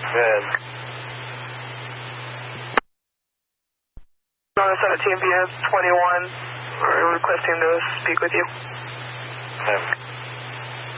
Good. On the 17 via 21, we're requesting to speak with you. Okay.